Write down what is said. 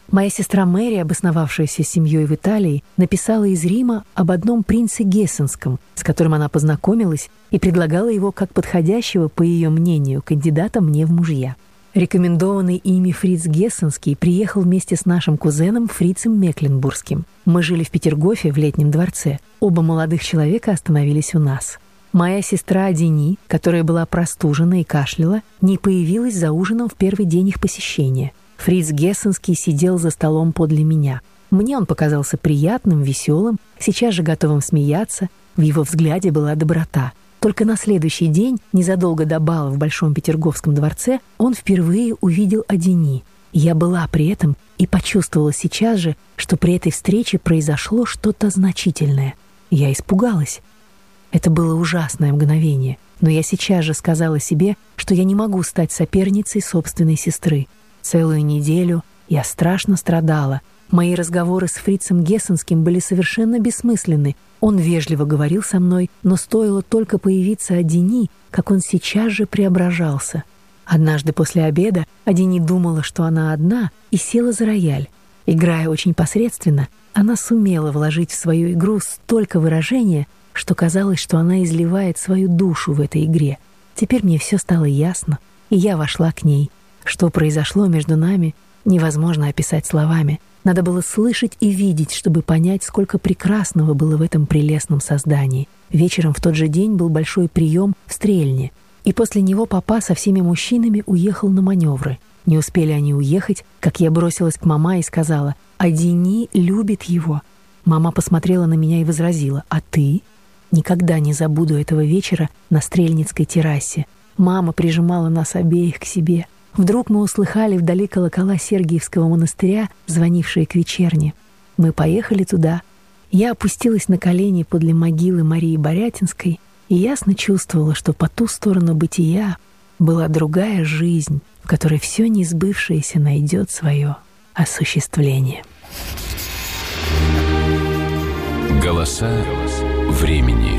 Моя сестра Мэри, обосновавшаяся с семьей в Италии, написала из Рима об одном принце Гессенском, с которым она познакомилась и предлагала его как подходящего, по ее мнению, кандидата мне в мужья. Рекомендованный ими Фриц Гессенский приехал вместе с нашим кузеном Фрицем Мекленбургским. Мы жили в Петергофе в летнем дворце. Оба молодых человека остановились у нас. Моя сестра Дени, которая была простужена и кашляла, не появилась за ужином в первый день их посещения. Фриц Гессенский сидел за столом подле меня. Мне он показался приятным, веселым, сейчас же готовым смеяться. В его взгляде была доброта. Только на следующий день, незадолго до бала в Большом Петерговском дворце, он впервые увидел Адени. Я была при этом и почувствовала сейчас же, что при этой встрече произошло что-то значительное. Я испугалась. Это было ужасное мгновение, но я сейчас же сказала себе, что я не могу стать соперницей собственной сестры. Целую неделю я страшно страдала. Мои разговоры с Фрицем Гессенским были совершенно бессмысленны. Он вежливо говорил со мной, но стоило только появиться Адени, как он сейчас же преображался. Однажды после обеда Адени думала, что она одна, и села за рояль. Играя очень посредственно, она сумела вложить в свою игру столько выражения, что казалось, что она изливает свою душу в этой игре. Теперь мне все стало ясно, и я вошла к ней. Что произошло между нами, невозможно описать словами. Надо было слышать и видеть, чтобы понять, сколько прекрасного было в этом прелестном создании. Вечером в тот же день был большой прием в Стрельне, и после него папа со всеми мужчинами уехал на маневры. Не успели они уехать, как я бросилась к маме и сказала: «Адени любит его». Мама посмотрела на меня и возразила: «А ты?» Никогда не забуду этого вечера на Стрельницкой террасе. Мама прижимала нас обеих к себе. Вдруг мы услыхали вдали колокола Сергиевского монастыря, звонившие к вечерне. Мы поехали туда. Я опустилась на колени подле могилы Марии Борятинской и ясно чувствовала, что по ту сторону бытия была другая жизнь, в которой все несбывшееся найдет свое осуществление. Голоса времени.